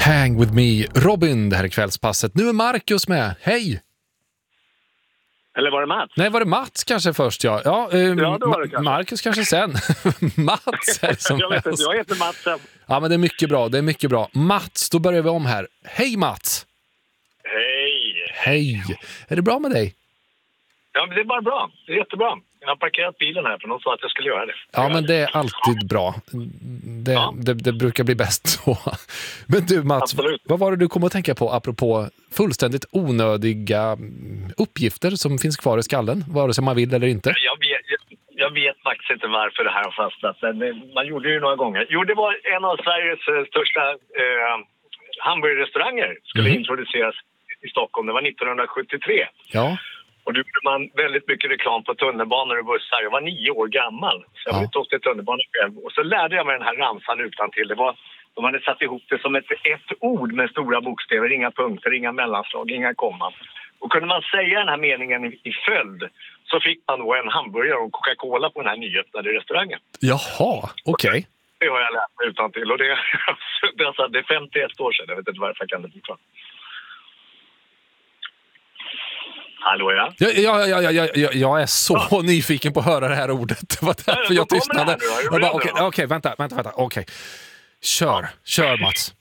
Hang with me, Robin, det här är kvällspasset. Nu är Marcus med, hej! Eller var det Mats? Nej, var det Mats kanske först, ja. Ja, det var det kanske. Marcus kanske sen. Mats är det som jag heter Mats. Ja, men det är mycket bra, Mats, då börjar vi om här. Hej Mats! Hej! Är det bra med dig? Ja, men det är bara bra. Det är jättebra. Jag har parkerat bilen här för någon sa att jag skulle göra det. Ja, men det är alltid bra. Det brukar bli bäst så. Men du Mats, absolut. Vad var det du kom att tänka på apropå fullständigt onödiga uppgifter som finns kvar i skallen, vare sig man vill eller inte? Jag vet faktiskt inte varför det här har fastnat. Man gjorde det ju några gånger. Jo, det var en av Sveriges största hamburgerrestauranger skulle introduceras i Stockholm. Det var 1973. Ja. Och då gjorde man väldigt mycket reklam på tunnelbanor och bussar. Jag var 9 år gammal. Så jag åkte till tunnelbanan själv. Och så lärde jag mig den här ramsan utan till. De hade satt ihop det som ett ord med stora bokstäver. Inga punkter, inga mellanslag, inga komman. Och kunde man säga den här meningen i följd så fick man då en hamburgare och Coca-Cola på den här nyöppnade restaurangen. Jaha, okej. Det har jag lärt mig utan till. Och det är 51 år sedan. Jag vet inte varför jag kan det fortfarande. Hallå, ja? Jag är så nyfiken på att höra det här ordet. Det var därför jag tystnade. Okej, vänta. Okej. Kör Mats.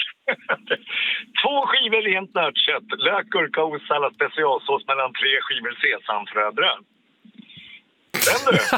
2 skivor rent nötkött, lök, gurka, osallad, specialsås mellan 3 skivor sesamfröbröd. Den du!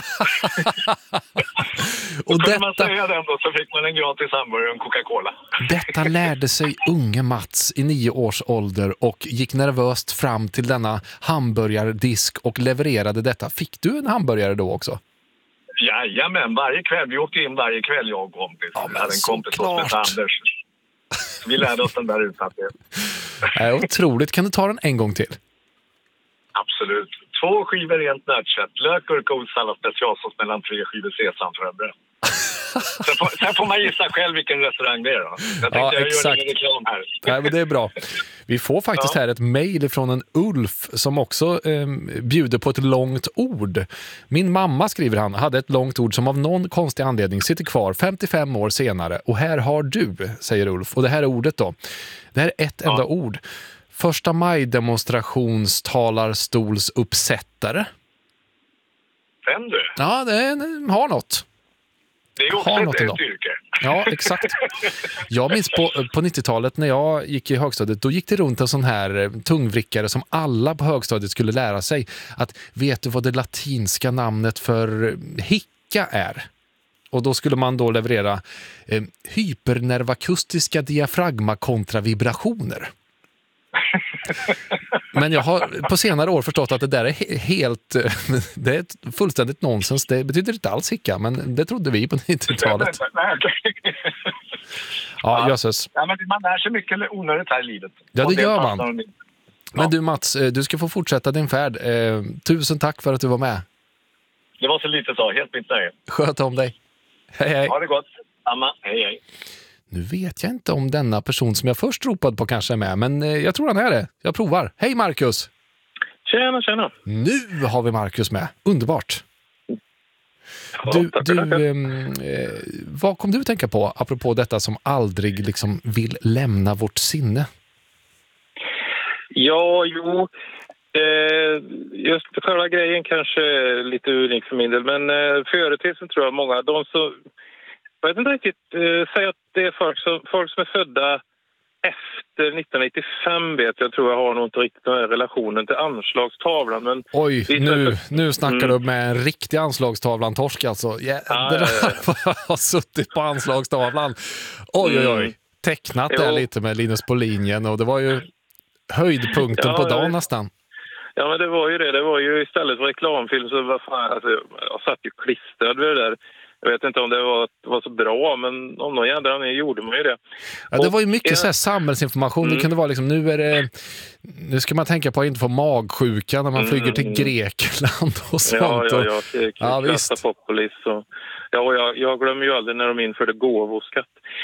Och kunde man säga den då så fick man en gratis hamburgare och en Coca-Cola. Detta lärde sig unge Mats i 9 års ålder och gick nervöst fram till denna hamburgardisk och levererade detta. Fick du en hamburgare då också? Jajamän, varje kväll. Vi åkte in varje kväll, jag och kompis. Ja, vi hade en kompis som hette Anders. Vi lärde oss den där utan det. Otroligt. Kan du ta den en gång till? Absolut. 2 skivor rent nötkött, lök, gurka, osallad, specialsås mellan 3 skivor sesamfröbröd. Sen får man gissa själv vilken restaurang det är då. Jag tänkte jag gör en reklam här. Nej, men det är bra. Vi får faktiskt här ett mejl från en Ulf som också bjuder på ett långt ord. Min mamma, skriver han, hade ett långt ord som av någon konstig anledning sitter kvar 55 år senare. Och här har du, säger Ulf. Och det här är ordet då. Det här är ett enda ord. Första maj-demonstrationstalarstolsuppsättare. Den du? Ja, det har något. Det är också ett yrke. Ja, exakt. Jag minns på 90-talet när jag gick i högstadiet, då gick det runt en sån här tungvrickare som alla på högstadiet skulle lära sig. Att vet du vad det latinska namnet för hicka är? Och då skulle man då leverera hypernervakustiska diafragma kontra vibrationer. Men jag har på senare år förstått att det där är helt det är fullständigt nonsens. Det betyder inte alls hicka, men det trodde vi på 90-talet. Ja, jösses. Ja, men man lär sig mycket onödigt här i livet. Ja, det gör man. Men du Mats, du ska få fortsätta din färd. Tusen tack för att du var med. Det var så lite så, helt mitt nöje. Sköt om dig. Hej. Ha det gott. Samma. Hej. Nu vet jag inte om denna person som jag först ropade på kanske är med, men jag tror han är det. Jag provar. Hej Marcus! Tjena! Nu har vi Marcus med. Underbart! Ja, vad kom du att tänka på apropå detta som aldrig liksom vill lämna vårt sinne? Ja, just själva grejen kanske är lite unik för min del, men företeelsen tror jag många, jag vet inte riktigt, säga att det är folk som är födda efter 1995 vet jag, tror jag har nog inte riktigt den här relationen till anslagstavlan. Men oj, nu snackar du med en riktig anslagstavlan-torsk alltså. Jag har suttit på anslagstavlan. Oj. Tecknat där lite med Linus på linjen och det var ju höjdpunkten på dagen nästan. Ja, men det var ju det. Det var ju istället för reklamfilm så vad fan, alltså, jag satt ju klistrad vid det där. Jag vet inte om det var så bra, men om någon jädra anledning gjorde man ju det. Ja, det var ju mycket så här samhällsinformation. Det kunde vara liksom, nu ska man tänka på att inte få magsjuka när man flyger till Grekland och sånt. Ja, visst. Populis och, jag glömmer ju aldrig när de införde gåvoskatt.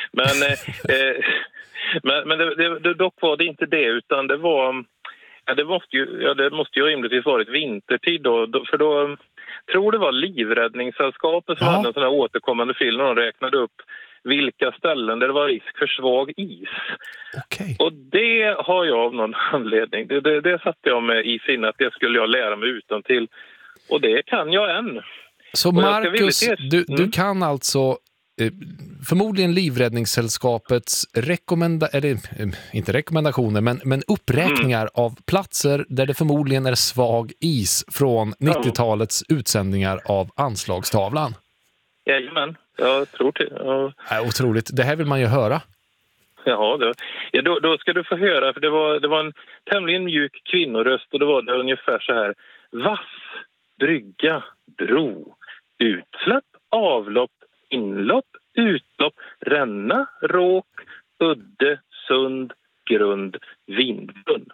Men dock var det inte det, utan det var... Ja, det måste ju rimligtvis varit vintertid då, för då tror det var Livräddningssällskapet som hade en sån här återkommande film och de räknade upp vilka ställen där det var risk för svag is. Okej. Och det har jag av någon anledning. Det satte jag med i sinne att det skulle jag lära mig utantill. Och det kan jag än. Så Marcus, du kan alltså förmodligen Livräddningssällskapets inte rekommendationer, men uppräkningar av platser där det förmodligen är svag is från 90-talets utsändningar av Anslagstavlan. Jajamän, jag tror det. Otroligt, det här vill man ju höra. Jaha, då ska du få höra, för det var en tämligen mjuk kvinnoröst och det var det ungefär så här: vass, brygga, bro, utsläpp, avlopp, inlopp, utlopp, ränna, råk, udde, sund, grund, vindbrunn.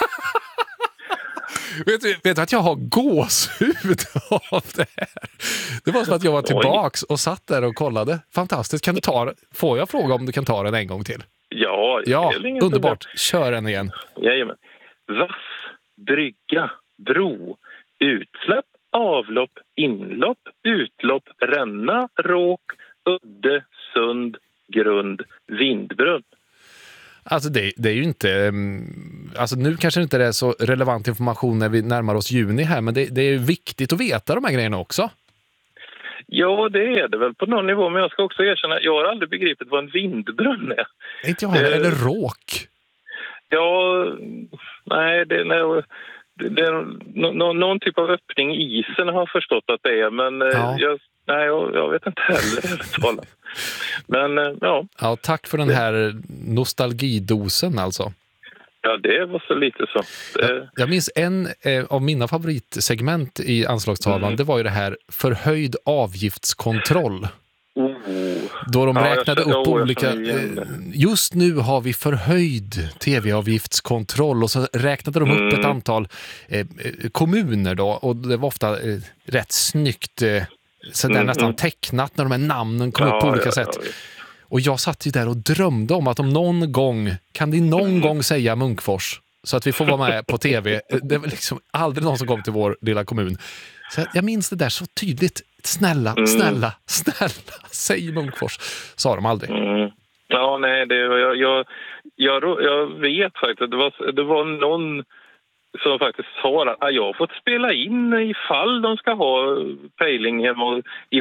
Vet du att jag har gåshud av det här? Det var som att jag var tillbaks och satt där och kollade. Fantastiskt. Får jag fråga om du kan ta den en gång till? Ja, underbart. Kör den igen. Jajamän. Vass, brygga, bro, utsläpp, avlopp, inlopp, utlopp, ränna, råk, udde, sund, grund, vindbrunn. Alltså det är ju inte... Alltså nu kanske inte det är så relevant information när vi närmar oss juni här, men det är ju viktigt att veta de här grejerna också. Ja, det är det väl på någon nivå, men jag ska också erkänna, jag har aldrig begripit vad en vindbrunn är. Inte jag heller, eller råk. Ja, nej, det är någon typ av öppning i isen har jag förstått att det är, men jag vet inte heller. Men Ja, tack för den här nostalgidosen alltså. Ja, det var så lite så. Jag minns en av mina favoritsegment i Anslagstavlan, det var ju det här förhöjd avgiftskontroll. Då de räknade upp olika... Just nu har vi förhöjd tv-avgiftskontroll och så räknade de upp ett antal kommuner då, och det var ofta rätt snyggt så där nästan tecknat när de här namnen kom upp på olika sätt. Och jag satt ju där och drömde om att kan de någon gång säga Munkfors så att vi får vara med på tv. Det var liksom aldrig någon som kom till vår lilla kommun. Så jag minns det där så tydligt. Snälla, säg Munkfors. Sa de aldrig. Ja, nej, jag vet faktiskt att det var någon som faktiskt sa att jag har fått spela in ifall de ska ha pejling hemma i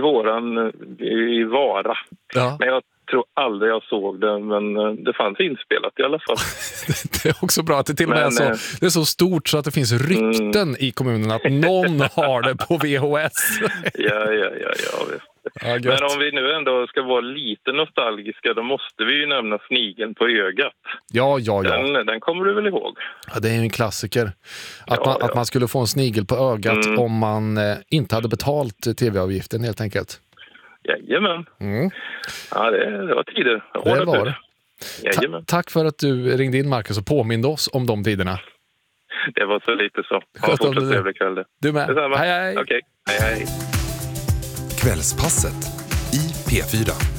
Vara. Ja. Men jag tror aldrig jag såg det, men det fanns inspelat i alla fall. Det är också bra att det till och med det är så stort så att det finns rykten i kommunen att någon har det på VHS. Ja, visst. Ja, men om vi nu ändå ska vara lite nostalgiska, då måste vi ju nämna Snigeln på ögat. Ja. Den kommer du väl ihåg? Ja, det är ju en klassiker. Att man skulle få en snigel på ögat om man inte hade betalt tv-avgiften helt enkelt. Jajamän. Ja, det var tider. Det var det. Tack för att du ringde in, Marcus, och påminde oss om de tiderna. Det var så lite så. Ha fortsatt trevlig kväll. Du med. Detsamma. Hej. Okej. Hej. Kvällspasset i P4.